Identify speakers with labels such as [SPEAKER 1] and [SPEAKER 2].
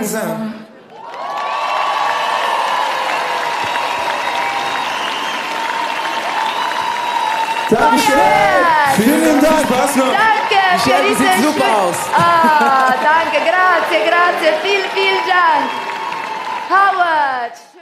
[SPEAKER 1] langsam. Dankeschön. Vielen Dank. Spaß noch.
[SPEAKER 2] Danke für
[SPEAKER 1] Michelle,
[SPEAKER 2] diesen
[SPEAKER 1] sieht super aus.
[SPEAKER 2] Ah, danke, grazie, grazie. Vielen Dank. Howard.